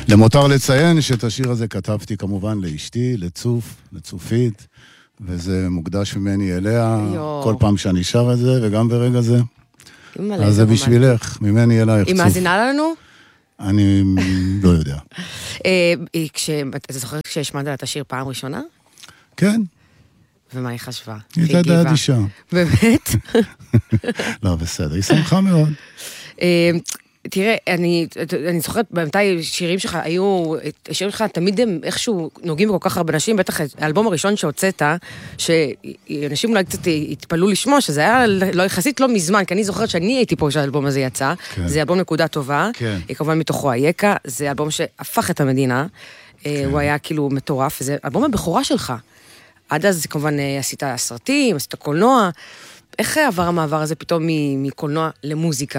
למותר לציין שאת השיר הזה כתבתי כמובן לאשתי, לצופית, וזה מוקדש ממני אליה, כל פעם שאני שר את זה, וגם ברגע זה. אז זה בשבילך, ממני אלייך. היא מאזינה לנו? אני לא יודע. אתה זוכר כשהשמעת את השיר פעם ראשונה? כן. ומה היא חשבה? היא הייתה אדישה. באמת? לא, בסדר, היא שמחה מאוד. תראה, אני זוכרת, במתי שירים שלך היו, שירים שלך תמיד הם איכשהו נוגעים בכל כך הרבה נשים, בטח האלבום הראשון שהוצאת, שאנשים אולי קצת התפלו לשמוע, שזה היה לא יחסית לא מזמן, כי אני זוכרת שאני הייתי פה שהאלבום הזה יצא, זה אלבום נקודה טובה, כמובן מתוכו היקה, זה אלבום שהפך את המדינה, הוא היה כאילו מטורף, זה אלבום הבכורה שלך. עד אז כמובן עשית סרטים, עשית קולנוע, איך עבר המעבר הזה פתאום מקולנוע למוזיקה?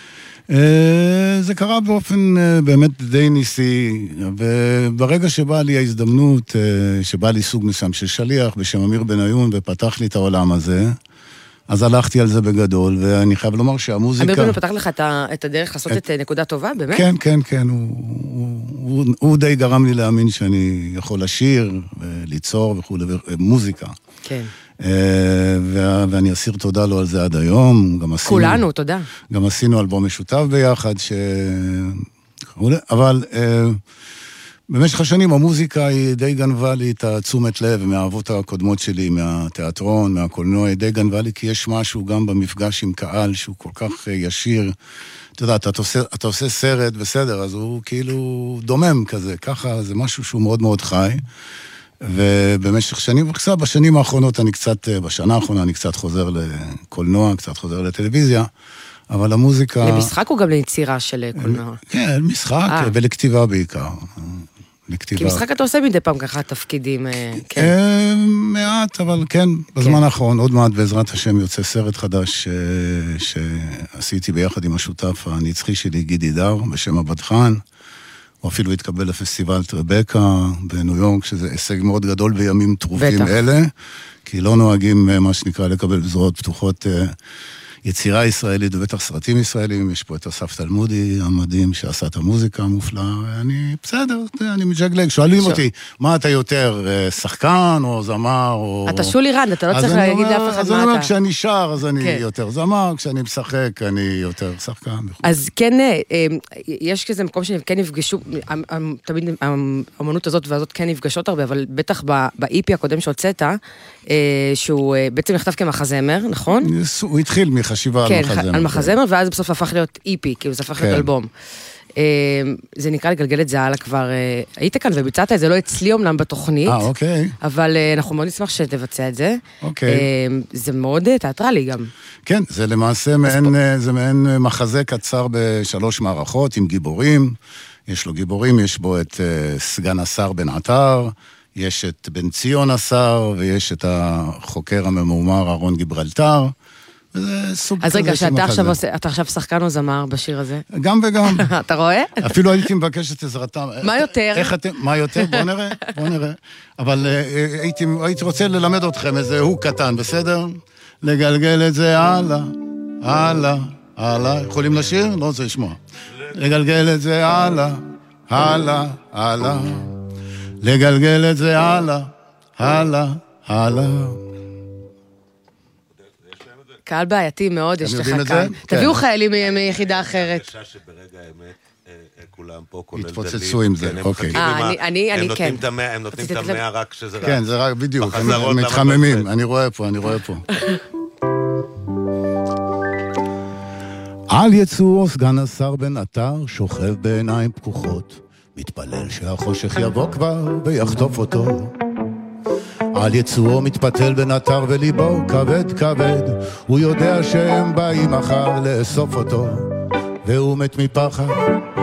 זה קרה באופן באמת די ניסי, וברגע שבאה לי ההזדמנות, שבא לי סוג מסוים של שליח בשם אמיר בניון, ופתח לי את העולם הזה, אז הלכתי על זה בגדול, ואני חייב לומר שהמוזיקה... אמיר בניון פתח לך את הדרך לעשות את נקודה טובה, באמת? כן, כן, כן, הוא די גרם לי להאמין שאני יכול לשיר, וליצור וכו', מוזיקה. כן. ואני אסיר תודה לו על זה עד היום. כולנו, תודה. גם עשינו אלבום משותף ביחד, אבל במשך השנים המוזיקה היא די גנבה לי את התשומת לב מהאהבות הקודמות שלי, מהתיאטרון, מהקולנוע, היא די גנבה לי, כי יש משהו גם במפגש עם קהל שהוא כל כך ישיר. אתה יודע, אתה עושה סרט בסדר, אז הוא כאילו דומם כזה, ככה זה משהו שהוא מאוד מאוד חי. ובמשך שנים, בשנים האחרונות בשנה האחרונה אני קצת חוזר לקולנוע, קצת חוזר לטלוויזיה, אבל המוזיקה... למשחק או גם ליצירה של קולנוע? כן, משחק ולכתיבה בעיקר. כי משחק אתה עושה מדי פעם ככה תפקידים, מעט, אבל כן, בזמן האחרון, עוד מעט בעזרת השם יוצא סרט חדש שעשיתי ביחד עם השותף הנצחי שלי, גידי דר, בשם הבדחן, הוא אפילו התקבל לפסטיבל טרבקה בניו יורק, שזה הישג מאוד גדול בימים טרופים אלה, כי לא נוהגים מה שנקרא לקבל בזרועות פתוחות יצירה ישראלית, ובטח סרטים ישראלים, יש פה את אסף תלמודי המדהים שעשה את המוזיקה המופלאה, ואני בסדר, אני מג'גלג, שואלים אותי, מה אתה יותר, שחקן או זמר או... אתה שולי רנד, אתה לא צריך להגיד לאף אחד מה אתה. אז אני אומר, כשאני שר, אז אני יותר זמר, כשאני משחק, אני יותר שחקן. אז כן, יש כזה מקום שכן נפגשו, תמיד האמנות הזאת והזאת כן נפגשות הרבה, אבל בטח באיפי הקודם שהוצאת, שהוא בעצם נכתב כמחזמר, נכון? הוא התחיל מחשיבה על מחזמר. כן, על מחזמר, ואז בסוף הפך להיות איפי, כאילו זה הפך להיות אלבום. זה נקרא לגלגל את זה הלאה כבר, היית כאן וביצעת את זה, לא אצלי אומנם בתוכנית, אוקיי. אבל אנחנו מאוד נשמח שתבצע את זה. אוקיי. זה מאוד תיאטרלי גם. כן, זה למעשה מעין מחזה קצר בשלוש מערכות עם גיבורים, יש לו גיבורים, יש בו את סגן השר בן עטר, יש את בן ציון השר, ויש את החוקר הממומר אהרון גיברלטר, אז רגע, אתה עכשיו שחקן או זמר בשיר הזה? גם וגם. אתה רואה? אפילו הייתי מבקש את עזרתם. מה יותר? מה יותר? בוא נראה. אבל הייתי רוצה ללמד אתכם איזה הוא קטן, בסדר? לגלגל את זה הלאה, הלאה, הלאה. יכולים לשיר? לא רוצה לשמוע. לגלגל את זה הלאה, הלאה, הלאה. לגלגל את זה הלאה, הלאה, הלאה. קהל בעייתי מאוד, יש לך כאן. תביאו חיילים מיחידה אחרת. אני חושב שברגע האמת, כולם פה, כולל דלים. התפוצצו עם זה, אוקיי. אני כן. הם נותנים את 100 רק שזה רק. כן, זה רק בדיוק, הם מתחממים, אני רואה פה. על יצאו סגן השר בן עטר, שוכב בעיניים פקוחות, מתפלל שהחושך יבוא כבר ויחטוף אותו. על יצאו מתפתל בן עטר וליבו כבד כבד, הוא יודע שהם באים מחר לאסוף אותו, והוא מת מפחד